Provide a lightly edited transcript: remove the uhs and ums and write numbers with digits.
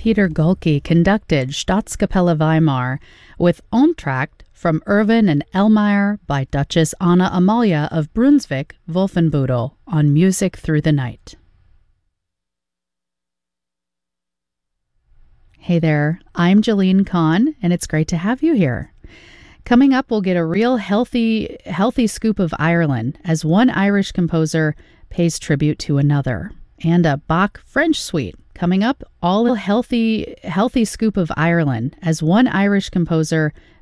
Peter Gulke conducted Staatskapelle Weimar with Entr'acte from Erwin and Elmire by Duchess Anna Amalia of Brunswick-Wolfenbüttel on Music Through the Night. Hey there, I'm Jalene Kahn, and it's great to have you here. Coming up, we'll get a real healthy scoop of Ireland as one Irish composer pays tribute to another. And a Bach French suite. Coming up, all healthy scoop of Ireland as one Irish composer